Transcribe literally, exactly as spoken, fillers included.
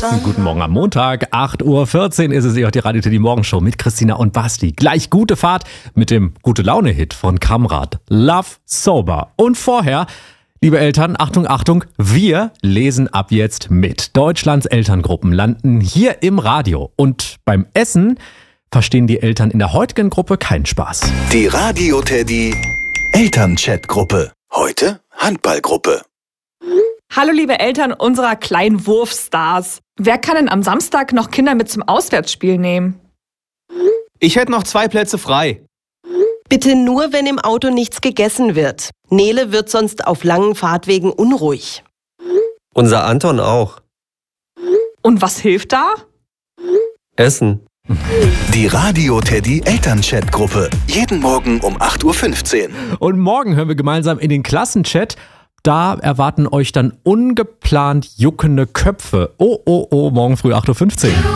Guten Morgen am Montag, acht Uhr vierzehn ist es, ihr hört die Radio Teddy Morgenshow mit Christina und Basti. Gleich gute Fahrt mit dem Gute-Laune-Hit von Kamrat, Love Sober. Und vorher, liebe Eltern, Achtung, Achtung, wir lesen ab jetzt mit. Deutschlands Elterngruppen landen hier im Radio und beim Essen verstehen die Eltern in der heutigen Gruppe keinen Spaß. Die Radio Teddy Elternchat-Gruppe. Heute Handballgruppe. Hallo liebe Eltern unserer kleinen Wurfstars. Wer kann denn am Samstag noch Kinder mit zum Auswärtsspiel nehmen? Ich hätte noch zwei Plätze frei. Bitte nur, wenn im Auto nichts gegessen wird. Nele wird sonst auf langen Fahrtwegen unruhig. Unser Anton auch. Und was hilft da? Essen. Die Radio Teddy Elternchat-Gruppe. Jeden Morgen um acht Uhr fünfzehn. Und morgen hören wir gemeinsam in den Klassenchat. Da erwarten euch dann ungeplant juckende Köpfe. Oh, oh, oh, morgen früh acht Uhr fünfzehn.